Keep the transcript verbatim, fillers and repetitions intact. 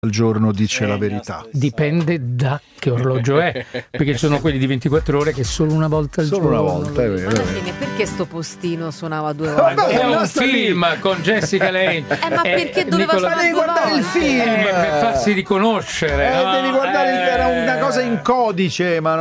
al giorno dice la verità. Dipende da che orologio è, perché ci sono quelli di ventiquattro ore che solo una volta al Solo giorno. una volta, è vero. Ma alla fine perché sto postino suonava due volte? Vabbè, È un basta lì. film con Jessica Lange. Eh, ma perché doveva Nicola- suonare devi due guardare il volte? film. Eh, per farsi riconoscere. Eh, no? devi guardare il, era una Eh. cosa in codice, ma no.